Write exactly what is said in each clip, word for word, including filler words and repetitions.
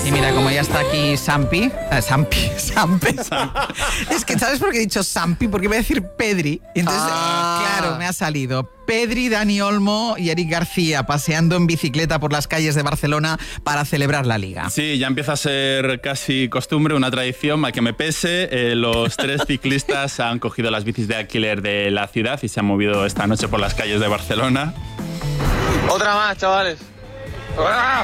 Y mira, como ya está aquí Sampi, eh, Sampi, Sampe, es que ¿sabes por qué he dicho Sampi? Porque iba a decir Pedri, entonces, ah. claro, me ha salido Pedri, Dani Olmo y Eric García paseando en bicicleta por las calles de Barcelona para celebrar la Liga. Sí, ya empieza a ser casi costumbre, una tradición, a que me pese. Eh, los tres ciclistas han cogido las bicis de alquiler de la ciudad y se han movido esta noche por las calles de Barcelona. Otra más, chavales. ¡Ah!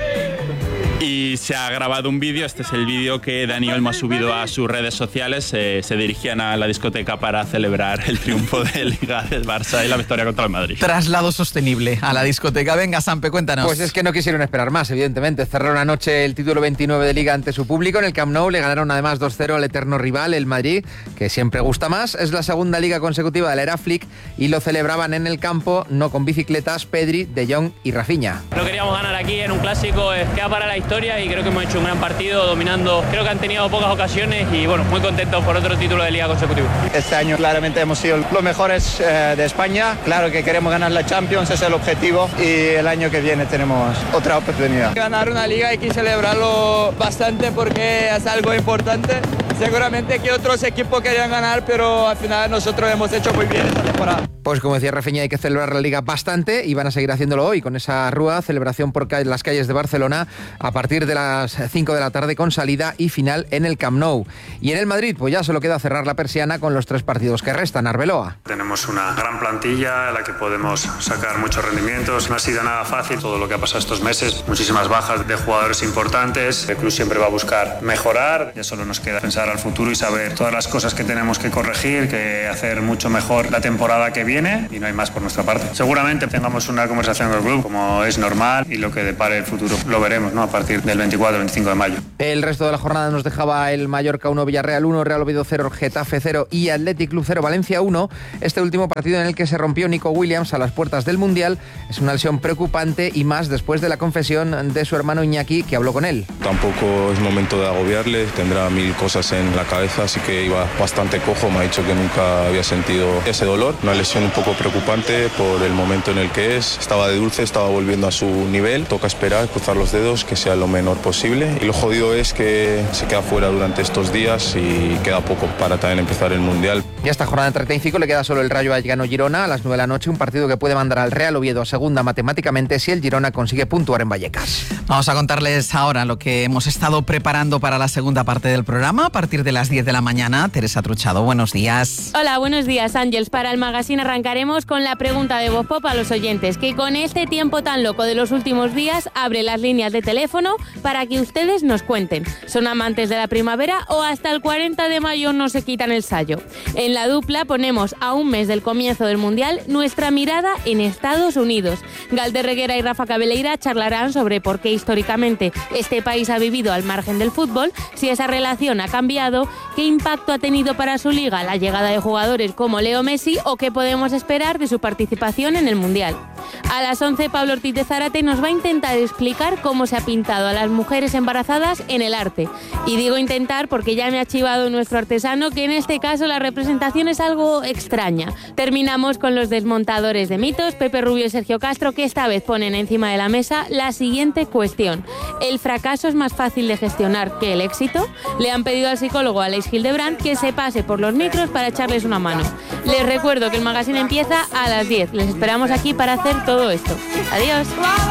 Y se ha grabado un vídeo, este es el vídeo que Dani Olmo ha subido a sus redes sociales. Eh, se dirigían a la discoteca para celebrar el triunfo de Liga del Barça y la victoria contra el Madrid. Traslado sostenible a la discoteca. Venga, Sampe, cuéntanos. Pues es que no quisieron esperar más, evidentemente. Cerraron anoche el título veintinueve de Liga ante su público. En el Camp Nou le ganaron además dos cero al eterno rival, el Madrid, que siempre gusta más. Es la segunda Liga consecutiva de la era Flick y lo celebraban en el campo, no con bicicletas, Pedri, De Jong y Rafinha. No queríamos ganar aquí en un clásico, queda para la historia y creo que hemos hecho un gran partido dominando. Creo que han tenido pocas ocasiones y bueno, muy contentos por otro título de Liga consecutivo. Este año claramente hemos sido los mejores eh, de España. Claro que queremos ganar la Champions, ese es el objetivo y el año que viene tenemos otra oportunidad. Ganar una Liga hay que celebrarlo bastante porque es algo importante. Seguramente que otros equipos querían ganar, pero al final nosotros hemos hecho muy bien esta temporada. Pues como decía Rafinha, hay que celebrar la Liga bastante y van a seguir haciéndolo hoy con esa rúa, celebración por las calles de Barcelona a partir de las cinco de la tarde con salida y final en el Camp Nou. Y en el Madrid, pues ya solo queda cerrar la persiana con los tres partidos que restan. Arbeloa. Tenemos una gran plantilla en la que podemos sacar muchos rendimientos. No ha sido nada fácil todo lo que ha pasado estos meses. Muchísimas bajas de jugadores importantes. El club siempre va a buscar mejorar. Ya solo nos queda pensar al futuro y saber todas las cosas que tenemos que corregir, que hacer mucho mejor la temporada que viene y no hay más por nuestra parte. Seguramente tengamos una conversación con el club como es normal y lo que depare el futuro lo veremos, ¿no? A partir del veinticuatro veinticinco de mayo. El resto de la jornada nos dejaba el Mallorca uno, Villarreal uno, Real Oviedo cero, Getafe cero y Athletic Club cero, Valencia uno. Este último partido en el que se rompió Nico Williams a las puertas del Mundial es una lesión preocupante y más después de la confesión de su hermano Iñaki, que habló con él. Tampoco es momento de agobiarle, tendrá mil cosas en la cabeza, así que iba bastante cojo, me ha dicho que nunca había sentido ese dolor. Una lesión un poco preocupante por el momento en el que es. Estaba de dulce, estaba volviendo a su nivel, toca esperar, cruzar los dedos, que sea lo menor posible. Y lo jodido es que se queda fuera durante estos días y queda poco para también empezar el Mundial. Y a esta jornada treinta y cinco le queda solo el Rayo Vallecano-Girona a las nueve de la noche, un partido que puede mandar al Real Oviedo a segunda matemáticamente si el Girona consigue puntuar en Vallecas. Vamos a contarles ahora lo que hemos estado preparando para la segunda parte del programa a partir de las diez de la mañana. Teresa Truchado, buenos días. Hola, buenos días, Ángeles. Para el Magazine arrancaremos con la pregunta de Voz Pop a los oyentes, que con este tiempo tan loco de los últimos días abre las líneas de teléfono para que ustedes nos cuenten. ¿Son amantes de la primavera o hasta el cuarenta de mayo no se quitan el sayo? En la dupla ponemos a un mes del comienzo del Mundial nuestra mirada en Estados Unidos. Galder Reguera y Rafa Cabeleira charlarán sobre por qué históricamente este país ha vivido al margen del fútbol, si esa relación ha cambiado, qué impacto ha tenido para su liga la llegada de jugadores como Leo Messi o qué podemos esperar de su participación en el Mundial. A las once, Pablo Ortiz de Zárate nos va a intentar explicar cómo se ha pintado a las mujeres embarazadas en el arte. Y digo intentar porque ya me ha chivado nuestro artesano que en este caso la representación es algo extraña. Terminamos con los desmontadores de mitos, Pepe Rubio y Sergio Castro, que esta vez ponen encima de la mesa la siguiente cuestión. ¿El fracaso es más fácil de gestionar que el éxito? Le han pedido al psicólogo Aleix Hildebrand que se pase por los micros para echarles una mano. Les recuerdo que el magazine empieza a las diez. Les esperamos aquí para hacer todo esto. Adiós.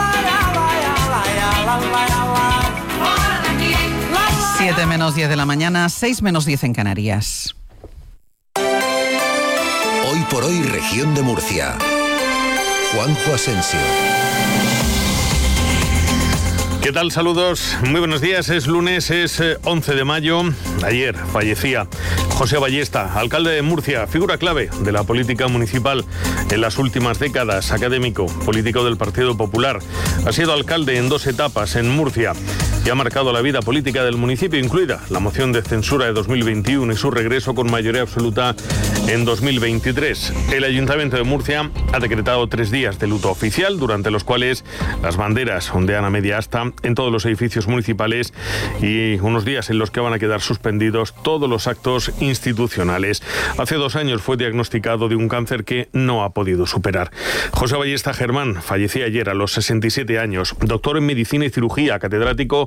siete menos diez de la mañana, seis menos diez en Canarias. Hoy por hoy, región de Murcia. Juanjo Asensio. ¿Qué tal? Saludos, muy buenos días. Es lunes, es once de mayo. Ayer fallecía José Ballesta, alcalde de Murcia, figura clave de la política municipal en las últimas décadas, académico, político del Partido Popular. Ha sido alcalde en dos etapas en Murcia y ha marcado la vida política del municipio, incluida la moción de censura de dos mil veintiuno y su regreso con mayoría absoluta en dos mil veintitrés. El Ayuntamiento de Murcia ha decretado tres días de luto oficial, durante los cuales las banderas ondean a media asta en todos los edificios municipales y unos días en los que van a quedar suspendidos todos los actos institucionales. Hace dos años fue diagnosticado de un cáncer que no ha podido superar. José Ballesta Germán fallecía ayer a los sesenta y siete años, doctor en medicina y cirugía, catedrático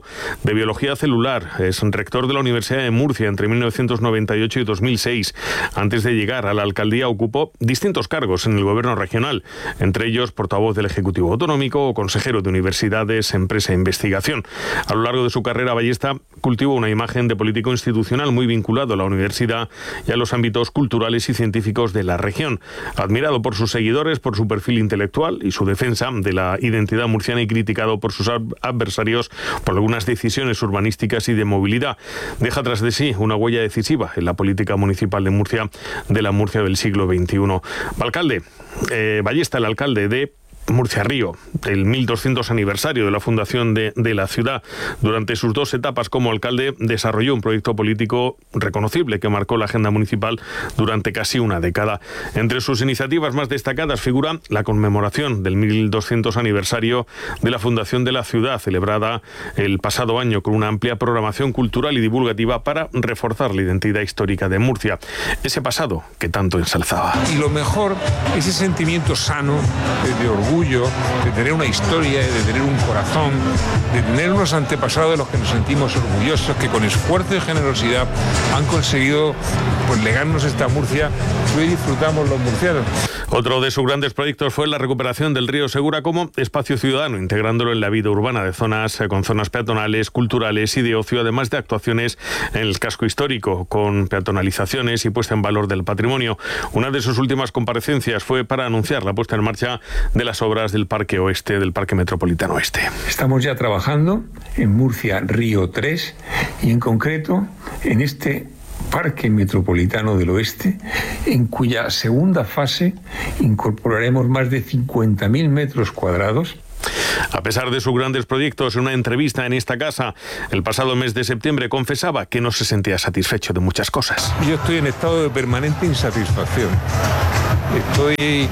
de Biología Celular. Es rector de la Universidad de Murcia entre mil novecientos noventa y ocho y dos mil seis. Antes de llegar a la alcaldía ocupó distintos cargos en el gobierno regional, entre ellos portavoz del Ejecutivo Autonómico o consejero de Universidades, Empresa e Investigación. A lo largo de su carrera, Ballesta cultivó una imagen de político institucional muy vinculado a la universidad y a los ámbitos culturales y científicos de la región. Admirado por sus seguidores, por su perfil intelectual y su defensa de la identidad murciana, y criticado por sus adversarios por algunas decisiones urbanísticas y de movilidad. Deja tras de sí una huella decisiva en la política municipal de Murcia, de la Murcia del siglo veintiuno. Alcalde, eh, Ballesta, el alcalde de Murcia Río, el mil doscientos aniversario de la fundación de, de la ciudad. Durante sus dos etapas como alcalde desarrolló un proyecto político reconocible que marcó la agenda municipal durante casi una década. Entre sus iniciativas más destacadas figura la conmemoración del mil doscientos aniversario de la fundación de la ciudad, celebrada el pasado año con una amplia programación cultural y divulgativa para reforzar la identidad histórica de Murcia, ese pasado que tanto ensalzaba. Y lo mejor, ese sentimiento sano de, de orgullo, de tener una historia, de tener un corazón, de tener unos antepasados de los que nos sentimos orgullosos, que con esfuerzo y generosidad han conseguido pues legarnos esta Murcia que hoy disfrutamos los murcianos. Otro de sus grandes proyectos fue la recuperación del río Segura como espacio ciudadano, integrándolo en la vida urbana de zonas con zonas peatonales, culturales y de ocio, además de actuaciones en el casco histórico, con peatonalizaciones y puesta en valor del patrimonio. Una de sus últimas comparecencias fue para anunciar la puesta en marcha de las obras del Parque Oeste, del Parque Metropolitano Oeste. Estamos ya trabajando en Murcia Río tres y en concreto en este Parque Metropolitano del Oeste, en cuya segunda fase incorporaremos más de cincuenta mil metros cuadrados. A pesar de sus grandes proyectos, en una entrevista en esta casa el pasado mes de septiembre confesaba que no se sentía satisfecho de muchas cosas. Yo estoy en estado de permanente insatisfacción. Estoy eh,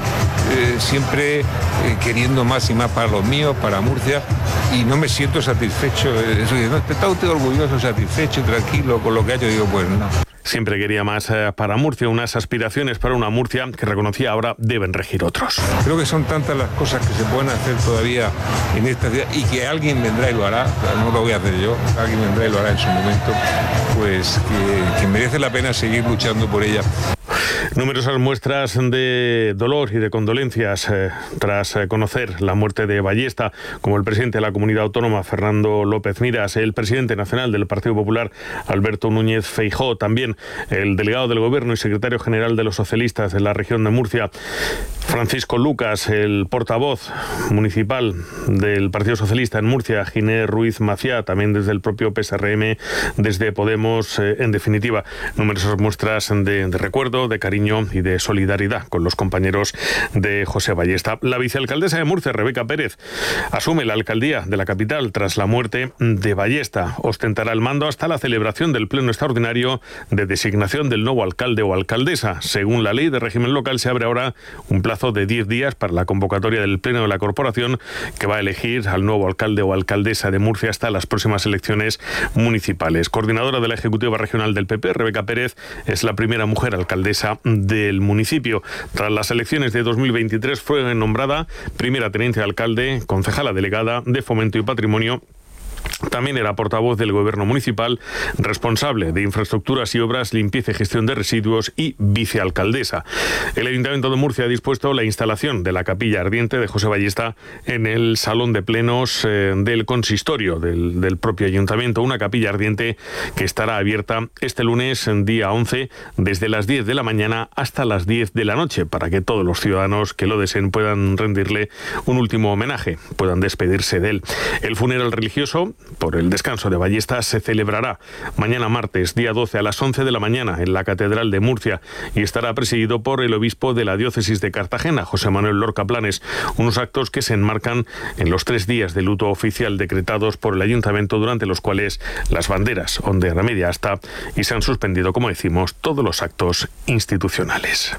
siempre eh, queriendo más y más para los míos, para Murcia, y no me siento satisfecho. ¿No está usted orgulloso, satisfecho, tranquilo con lo que ha hecho? Digo, pues no. Siempre quería más eh, para Murcia, unas aspiraciones para una Murcia que reconocía ahora deben regir otros. Creo que son tantas las cosas que se pueden hacer todavía en esta ciudad y que alguien vendrá y lo hará, no lo voy a hacer yo, alguien vendrá y lo hará en su momento, pues que, que merece la pena seguir luchando por ella. Numerosas muestras de dolor y de condolencias eh, tras eh, conocer la muerte de Ballesta, como el presidente de la Comunidad Autónoma, Fernando López Miras, el presidente nacional del Partido Popular, Alberto Núñez Feijóo, también el delegado del Gobierno y secretario general de los socialistas de la región de Murcia, Francisco Lucas, el portavoz municipal del Partido Socialista en Murcia, Ginés Ruiz Maciá, también desde el propio P S R M, desde Podemos, eh, en definitiva, numerosas muestras de, de recuerdo, de cariño y de solidaridad con los compañeros de José Ballesta. La vicealcaldesa de Murcia, Rebeca Pérez, asume la alcaldía de la capital tras la muerte de Ballesta. Ostentará el mando hasta la celebración del pleno extraordinario de designación del nuevo alcalde o alcaldesa. Según la ley de régimen local, se abre ahora un plazo de diez días para la convocatoria del pleno de la corporación, que va a elegir al nuevo alcalde o alcaldesa de Murcia hasta las próximas elecciones municipales. Coordinadora de la Ejecutiva Regional del P P, Rebeca Pérez es la primera mujer alcaldesa del municipio. Tras las elecciones de dos mil veintitrés fue nombrada primera teniente de alcalde, concejala delegada de Fomento y Patrimonio. También era portavoz del Gobierno municipal, responsable de infraestructuras y obras, limpieza y gestión de residuos y vicealcaldesa. El Ayuntamiento de Murcia ha dispuesto la instalación de la capilla ardiente de José Ballesta en el salón de plenos eh, del consistorio del, del propio Ayuntamiento, una capilla ardiente que estará abierta este lunes, día once, desde las diez de la mañana hasta las diez de la noche, para que todos los ciudadanos que lo deseen puedan rendirle un último homenaje, puedan despedirse de él. El funeral religioso por el descanso de Ballesta se celebrará mañana martes, día doce, a las once de la mañana en la Catedral de Murcia y estará presidido por el obispo de la diócesis de Cartagena, José Manuel Lorca Planes, unos actos que se enmarcan en los tres días de luto oficial decretados por el Ayuntamiento, durante los cuales las banderas ondean a media asta y se han suspendido, como decimos, todos los actos institucionales.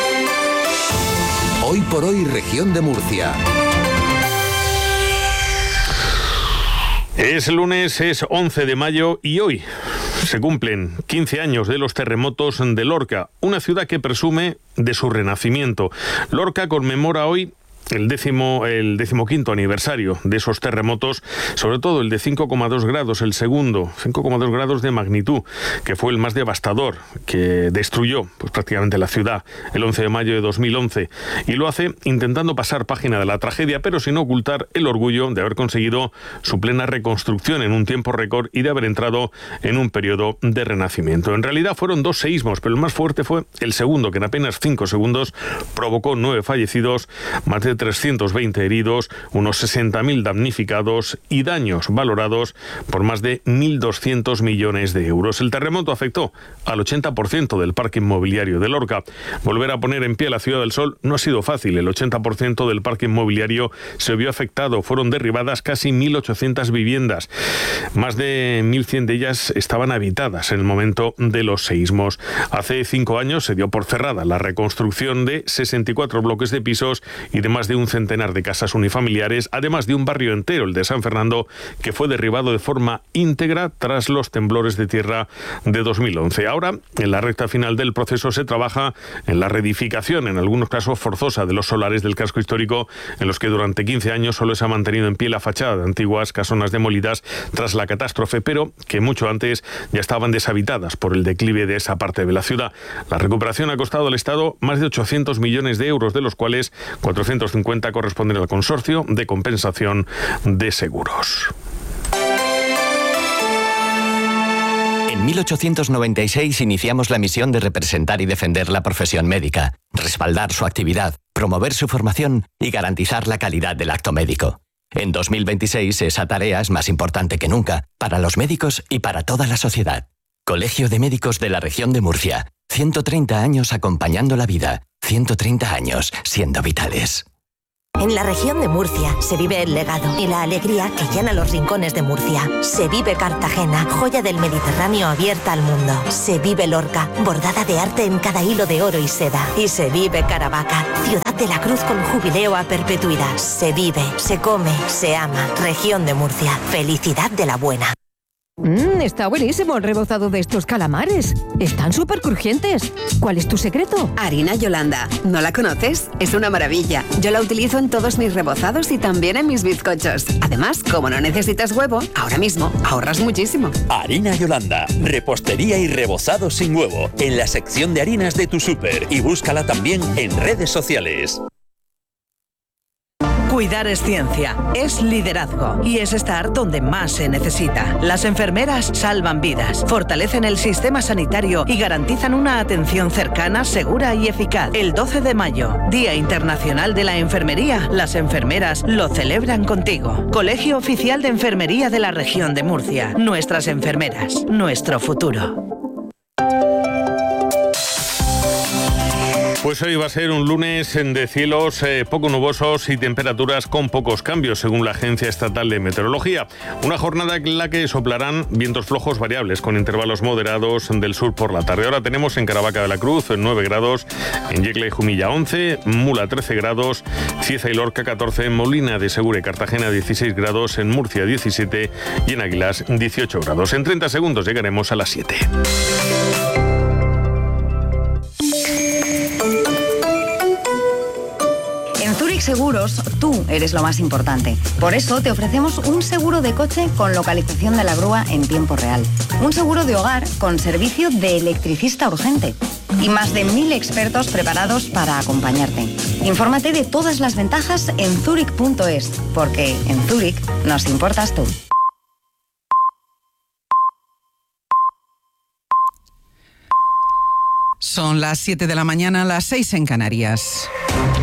Hoy por hoy, región de Murcia. Es lunes, es once de mayo y hoy se cumplen quince años de los terremotos de Lorca, una ciudad que presume de su renacimiento. Lorca conmemora hoy el décimo, el decimoquinto aniversario de esos terremotos, sobre todo el de cinco coma dos grados, el segundo, cinco coma dos grados de magnitud, que fue el más devastador, que destruyó pues, prácticamente la ciudad el once de mayo de dos mil once. Y lo hace intentando pasar página de la tragedia, pero sin ocultar el orgullo de haber conseguido su plena reconstrucción en un tiempo récord y de haber entrado en un periodo de renacimiento. En realidad fueron dos seísmos, pero el más fuerte fue el segundo, que en apenas cinco segundos provocó nueve fallecidos, más de trescientos veinte heridos, unos sesenta mil damnificados y daños valorados por más de mil doscientos millones de euros. El terremoto afectó al ochenta por ciento del parque inmobiliario de Lorca. Volver a poner en pie la Ciudad del Sol no ha sido fácil. El ochenta por ciento del parque inmobiliario se vio afectado. Fueron derribadas casi mil ochocientas viviendas. Más de mil cien de ellas estaban habitadas en el momento de los seísmos. Hace cinco años se dio por cerrada la reconstrucción de sesenta y cuatro bloques de pisos y de más de un centenar de casas unifamiliares, además de un barrio entero, el de San Fernando, que fue derribado de forma íntegra tras los temblores de tierra de dos mil once. Ahora, en la recta final del proceso, se trabaja en la reedificación, en algunos casos forzosa, de los solares del casco histórico, en los que durante quince años solo se ha mantenido en pie la fachada de antiguas casonas demolidas tras la catástrofe, pero que mucho antes ya estaban deshabitadas por el declive de esa parte de la ciudad. La recuperación ha costado al Estado más de ochocientos millones de euros, de los cuales cuatrocientos cincuenta corresponden al Consorcio de Compensación de Seguros. En mil ochocientos noventa y seis iniciamos la misión de representar y defender la profesión médica, respaldar su actividad, promover su formación y garantizar la calidad del acto médico. En dos mil veintiséis esa tarea es más importante que nunca, para los médicos y para toda la sociedad. Colegio de Médicos de la Región de Murcia. ciento treinta años acompañando la vida. ciento treinta años siendo vitales. En la región de Murcia se vive el legado y la alegría que llena los rincones de Murcia. Se vive Cartagena, joya del Mediterráneo abierta al mundo. Se vive Lorca, bordada de arte en cada hilo de oro y seda. Y se vive Caravaca, ciudad de la cruz con jubileo a perpetuidad. Se vive, se come, se ama. Región de Murcia, felicidad de la buena. Mmm, está buenísimo el rebozado de estos calamares. Están súper crujientes. ¿Cuál es tu secreto? Harina Yolanda. ¿No la conoces? Es una maravilla. Yo la utilizo en todos mis rebozados y también en mis bizcochos. Además, como no necesitas huevo, ahora mismo ahorras muchísimo. Harina Yolanda. Repostería y rebozado sin huevo. En la sección de harinas de tu súper. Y búscala también en redes sociales. Cuidar es ciencia, es liderazgo y es estar donde más se necesita. Las enfermeras salvan vidas, fortalecen el sistema sanitario y garantizan una atención cercana, segura y eficaz. El doce de mayo, Día Internacional de la Enfermería, las enfermeras lo celebran contigo. Colegio Oficial de Enfermería de la Región de Murcia. Nuestras enfermeras, nuestro futuro. Pues hoy va a ser un lunes de cielos eh, poco nubosos y temperaturas con pocos cambios, según la Agencia Estatal de Meteorología. Una jornada en la que soplarán vientos flojos variables, con intervalos moderados del sur por la tarde. Ahora tenemos en Caravaca de la Cruz nueve grados, en Yecla y Jumilla once, Mula trece grados, Cieza y Lorca catorce, Molina de Segura y Cartagena dieciséis grados, en Murcia diecisiete y en Águilas dieciocho grados. En treinta segundos llegaremos a las siete. Seguros, tú eres lo más importante. Por eso te ofrecemos un seguro de coche con localización de la grúa en tiempo real. Un seguro de hogar con servicio de electricista urgente. Y más de mil expertos preparados para acompañarte. Infórmate de todas las ventajas en zurich punto es, porque en Zurich nos importas tú. Son las siete de la mañana, las seis en Canarias.